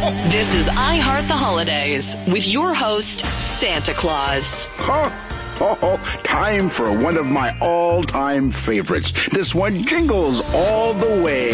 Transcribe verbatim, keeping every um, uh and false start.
This is I Heart the Holidays with your host, Santa Claus. Oh, oh, time for one of my all-time favorites. This one jingles all the way.